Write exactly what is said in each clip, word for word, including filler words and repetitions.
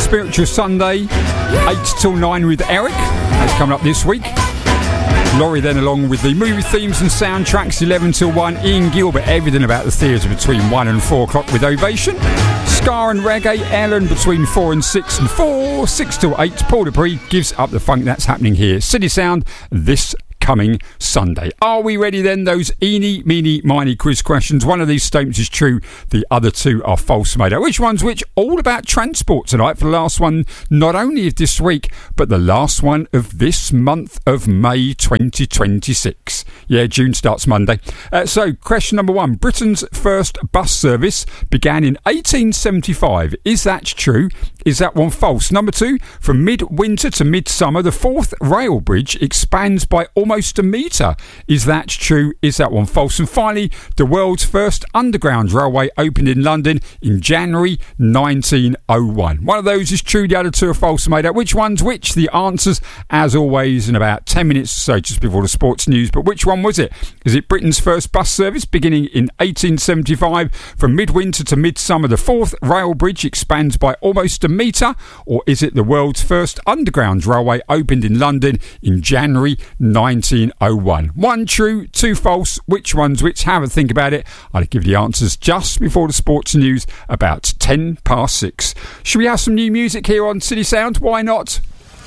Spiritual Sunday, eight till nine with Eric. That's coming up this week. Laurie then along with the movie themes and soundtracks, eleven till one. Ian Gilbert, everything about the theatre between one and four o'clock with Ovation. Ska and Reggae, Ellen between four and six and four. six till eight, Paul Dupree gives up the funk. That's happening here. City Sound this coming Sunday. Are we ready then? Those eeny, meeny, miny quiz questions. One of these statements is true, the other two are false made out. Which one's which? All about transport tonight for the last one, not only of this week, but the last one of this month of May twenty twenty-six. Yeah, June starts Monday. Uh, so, question number one. Britain's first bus service began in eighteen seventy-five. Is that true? Is that one false? Number two. From midwinter to midsummer, the fourth rail bridge expands by almost a metre. Is that true? Is that one false? And finally, the world's first underground railway opened in London in January nineteen oh one. One of those is true, the other two are false made out. Which one's which? The answers, as always, in about ten minutes or so, just before the sports news. But which one was it? Is it Britain's first bus service beginning in eighteen seventy-five? From midwinter to midsummer, the fourth rail bridge expands by almost a metre? Or is it the world's first underground railway opened in London in January nineteen oh one? One true, two false. Which one's which? Have a think about it. I'll give you the answers just before the sports news about ten past six. Should we have some new music here on City Sound? Why not?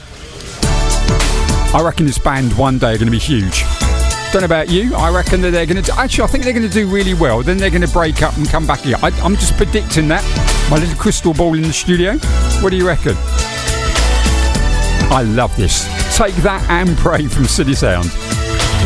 I reckon this band one day are going to be huge. Don't know about you. I reckon that they're going to... Actually, I think they're going to do really well. Then they're going to break up and come back here. I, I'm just predicting that. My little crystal ball in the studio. What do you reckon? I love this. Take that and pray from City Sound.